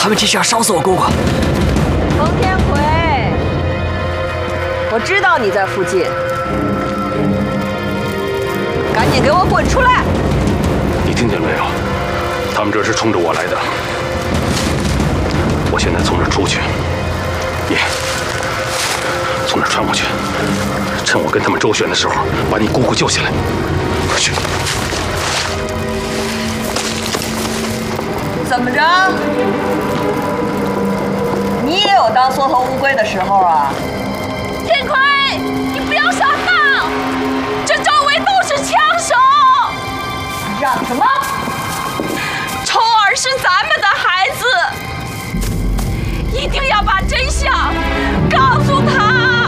他们这是要烧死我姑姑！ 冯天魁，我知道你在附近，赶紧给我滚出来！ 你听见没有？他们这是冲着我来的。我现在从这出去，你从这穿过去，趁我跟他们周旋的时候，把你姑姑救下来。快去！ 怎么着？你也有当缩头乌龟的时候啊？ 天魁，你不要上当，这周围都是枪手。 嚷什么？ 臭儿是咱们的孩子，一定要把真相